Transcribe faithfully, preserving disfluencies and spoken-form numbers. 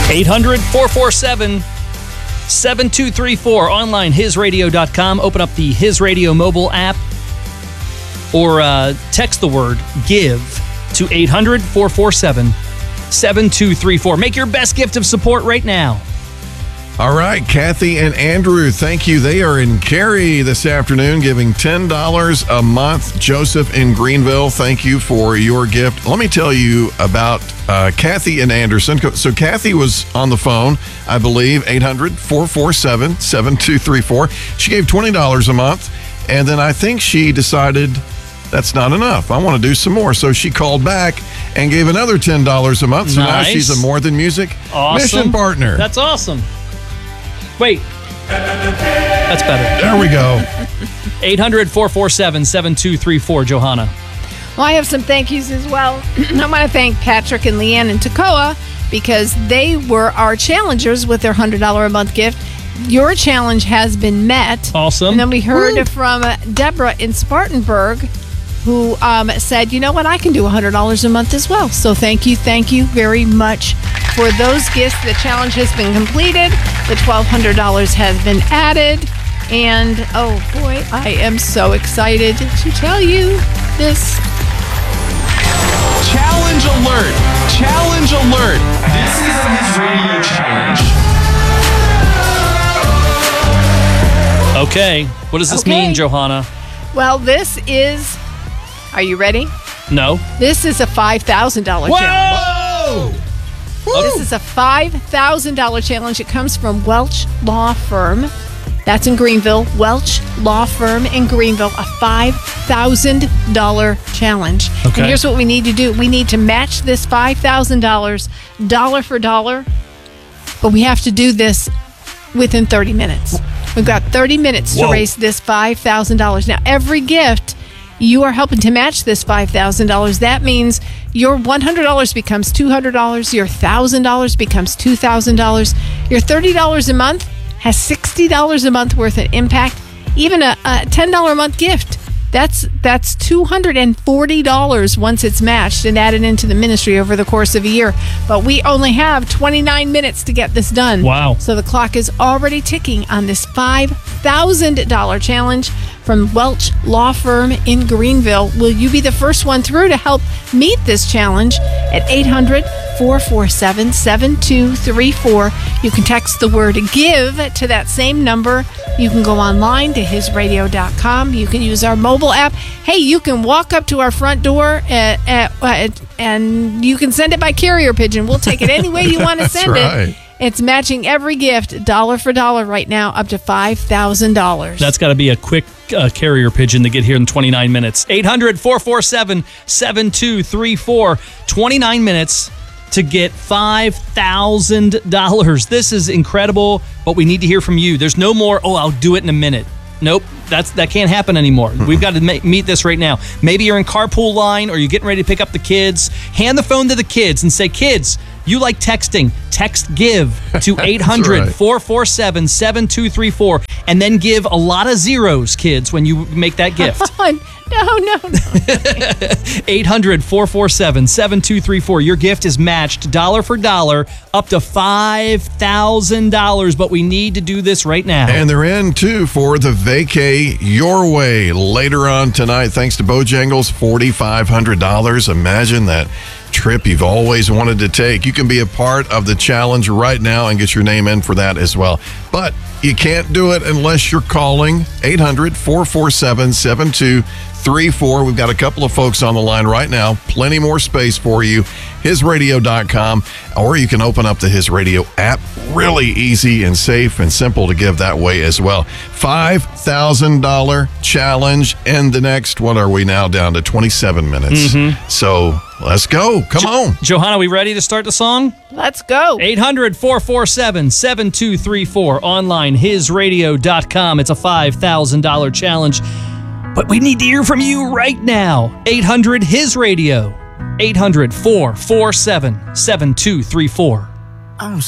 eight hundred, four four seven, seven two three four. Online, his radio dot com. Open up the His Radio mobile app or uh, text the word GIVE to eight hundred, four four seven, seven two three four. Make your best gift of support right now. All right, Kathy and Andrew, thank you. They are in Cary this afternoon giving ten dollars a month. Joseph in Greenville, thank you for your gift. Let me tell you about uh, Kathy and Anderson. So Kathy was on the phone, I believe, eight hundred, four four seven, seven two three four. She gave twenty dollars a month, and then I think she decided that's not enough. I want to do some more. So she called back and gave another ten dollars a month. So nice. Now she's a More Than Music awesome. mission partner. That's awesome. Wait. That's better. There we go. eight hundred, four four seven, seven two three four. Johanna. Well, I have some thank yous as well. I want to thank Patrick and Leanne in Toccoa because they were our challengers with their one hundred dollars a month gift. Your challenge has been met. Awesome. And then we heard Woo. from Deborah in Spartanburg, who um, said, you know what, I can do one hundred dollars a month as well. So thank you, thank you very much for those gifts. The challenge has been completed. The twelve hundred dollars has been added. And, oh boy, I am so excited to tell you this. Challenge alert! Challenge alert! This is the His Radio Challenge. Okay. What does this Okay. mean, Johanna? Well, this is, are you ready? No. This is a five thousand dollars Whoa! challenge. This is a five thousand dollars challenge. It comes from Welch Law Firm. That's in Greenville. Welch Law Firm in Greenville. A five thousand dollars challenge. Okay. And here's what we need to do. We need to match this five thousand dollars dollar for dollar. But we have to do this within thirty minutes. We've got thirty minutes Whoa. to raise this five thousand dollars. Now, every gift, you are helping to match this five thousand dollars. That means your one hundred dollars becomes two hundred dollars. Your one thousand dollars becomes two thousand dollars. Your thirty dollars a month has sixty dollars a month worth of impact. Even a, a ten dollars a month gift, that's that's two hundred forty dollars once it's matched and added into the ministry over the course of a year. But we only have twenty-nine minutes to get this done. Wow. So the clock is already ticking on this five thousand dollars challenge from Welch Law Firm in Greenville. Will you be the first one through to help meet this challenge at eight hundred, four four seven, seven two three four? You can text the word GIVE to that same number. You can go online to his radio dot com. You can use our mobile app. Hey, you can walk up to our front door at, at, at, and you can send it by carrier pigeon. We'll take it any way you want to send right. it. It's matching every gift dollar for dollar right now, up to five thousand dollars. That's got to be a quick uh, carrier pigeon to get here in twenty-nine minutes. eight hundred, four four seven, seven two three four. twenty-nine minutes to get five thousand dollars. This is incredible, but we need to hear from you. There's no more, oh, I'll do it in a minute. Nope, that's that can't happen anymore. We've got to ma- meet this right now. Maybe you're in carpool line or you're getting ready to pick up the kids. Hand the phone to the kids and say, kids, you like texting. Text GIVE to eight hundred, four four seven, seven two three four and then give a lot of zeros, kids, when you make that gift. no, no, no. eight hundred, four four seven, seven two three four. Your gift is matched dollar for dollar up to five thousand dollars, but we need to do this right now. And they're in, too, for the Vacay Your Way later on tonight. Thanks to Bojangles, four thousand five hundred dollars. Imagine that trip you've always wanted to take. You can be a part of the challenge right now and get your name in for that as well. But you can't do it unless you're calling eight hundred, four four seven, seven two three four. We've got a couple of folks on the line right now. Plenty more space for you. his radio dot com, or you can open up the His Radio app. Really easy and safe and simple to give that way as well. five thousand dollars challenge in the next, what are we now, down to twenty-seven minutes. Mm-hmm. So let's go. Come Jo- on. Johanna, we ready to start the song? Let's go. eight hundred, four four seven, seven two three four. Online, his radio dot com. It's a five thousand dollars challenge. But we need to hear from you right now. eight hundred, his radio. eight hundred, four four seven, seven two three four.